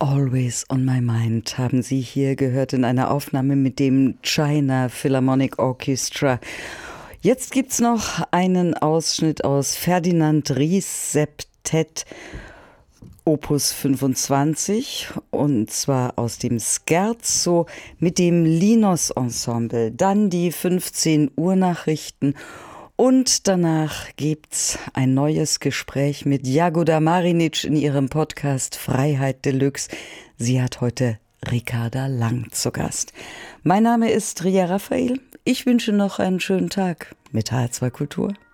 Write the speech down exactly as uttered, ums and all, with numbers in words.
Always on My Mind haben Sie hier gehört in einer Aufnahme mit dem China Philharmonic Orchestra. Jetzt gibt's noch einen Ausschnitt aus Ferdinand Ries Septett Opus fünfundzwanzig, und zwar aus dem Scherzo mit dem Linos Ensemble. Dann die fünfzehn Uhr Nachrichten und danach gibt's ein neues Gespräch mit Jagoda Marinic in ihrem Podcast Freiheit Deluxe. Sie hat heute Ricarda Lang zu Gast. Mein Name ist Ria Raphael. Ich wünsche noch einen schönen Tag mit H R zwei Kultur.